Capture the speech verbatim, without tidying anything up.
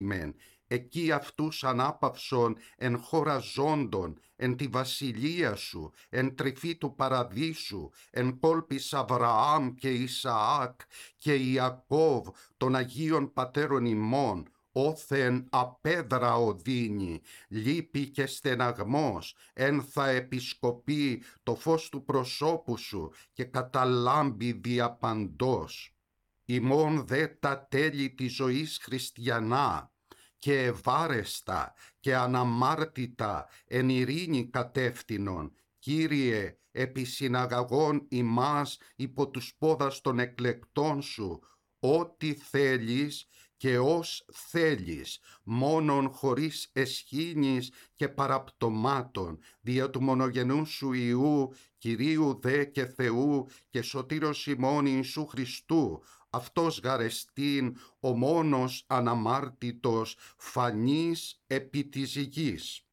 μεν, εκεί αυτούς ανάπαυσον εν χώρα ζώντων, εν τη βασιλεία σου, εν τρυφή του παραδείσου, εν κόλπης Αβραάμ και Ισαάκ και Ιακώβ των Αγίων Πατέρων ημών, όθεν απέδρα οδύνη, λύπη και στεναγμός, εν θα επισκοπεί το φως του προσώπου σου και καταλάμπει διαπαντός. Ημών δε τα τέλη της ζωής χριστιανά και ευάρεστα και αναμάρτητα εν ειρήνη κατεύθυνον, Κύριε, επισυναγαγών ημάς υπό τους πόδας των εκλεκτών σου, ό,τι θέλεις και ως θέλεις, μόνον χωρίς εσχήνης και παραπτωμάτων, δια του μονογενού σου Υιού, Κυρίου δε και Θεού και σωτήρος ημών Ιησού Χριστού, αυτός γαρεστήν ο μόνος αναμάρτητος φανής επί της γης.